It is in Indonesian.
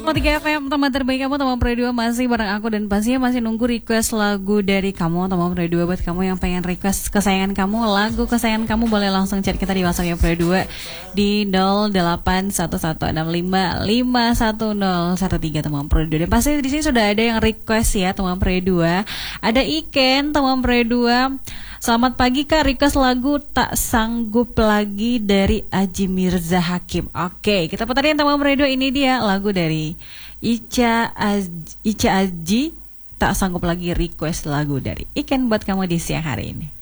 104.3 FM, teman terbaik kamu, teman Pro 2 masih bareng aku dan pastinya masih nunggu request lagu dari kamu, teman Pro 2. Buat kamu yang pengen request kesayangan kamu, lagu kesayangan kamu, boleh langsung chat kita di WhatsApp Pro 2 di 081165510113 teman Pro 2. Dan pasti di sini sudah ada yang request ya teman Pro 2. Ada Iken teman Pro 2. Selamat pagi Kak, request lagu Tak Sanggup Lagi dari Aji Mirza Hakim. Oke, kita putarin teman Radio, ini dia lagu dari Ica Aji, Tak Sanggup Lagi, request lagu dari Iken buat kamu di siang hari ini.